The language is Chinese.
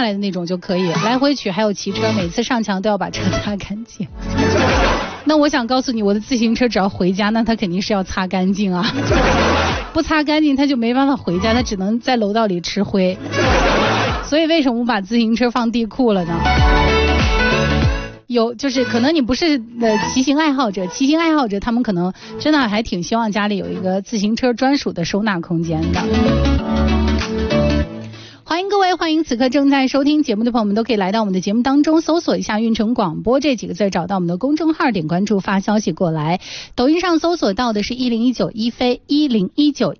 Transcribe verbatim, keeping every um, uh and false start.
来的那种就可以，来回取还有骑车，每次上墙都要把车擦干净。那我想告诉你，我的自行车只要回家，那它肯定是要擦干净啊，不擦干净它就没办法回家，它只能在楼道里吃灰。所以为什么我把自行车放地库了呢？有就是可能你不是的骑行爱好者，骑行爱好者他们可能真的还挺希望家里有一个自行车专属的收纳空间的。欢迎各位，欢迎此刻正在收听节目的朋友们都可以来到我们的节目当中，搜索一下运城广播这几个字，找到我们的公众号，点关注发消息过来。抖音上搜索到的是一零一九一飞一零一九